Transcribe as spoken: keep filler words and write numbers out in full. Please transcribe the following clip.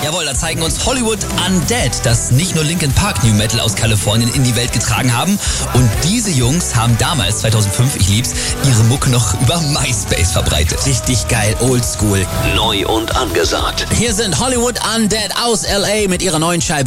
Jawohl, da zeigen uns Hollywood Undead, das nicht nur Linkin Park New Metal aus Kalifornien in die Welt getragen haben. Und diese Jungs haben damals, zweitausendfünf, ich lieb's, ihre Mucke noch über MySpace verbreitet. Richtig geil, oldschool. Neu und angesagt. Hier sind Hollywood Undead aus L A mit ihrer neuen Scheibe